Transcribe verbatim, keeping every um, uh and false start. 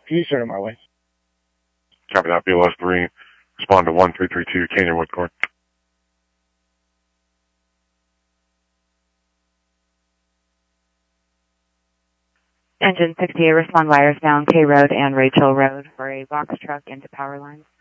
Can you send it my way? Copy that. B L S three. Respond to one three three two Canyon Wood Court. Engine sixty-eight, respond wires down K Road and Rachel Road for a box truck into power lines.